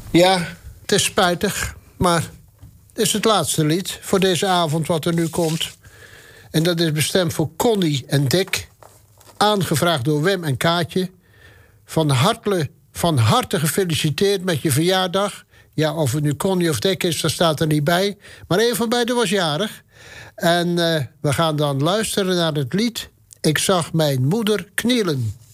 Ja, het is spijtig, maar het is het laatste lied voor deze avond wat er nu komt. En dat is bestemd voor Connie en Dick. Aangevraagd door Wim en Kaatje. Van harte gefeliciteerd met je verjaardag. Ja, of het nu Connie of Dick is, dat staat er niet bij. Maar een van beiden was jarig. En we gaan dan luisteren naar het lied Ik zag mijn moeder knielen.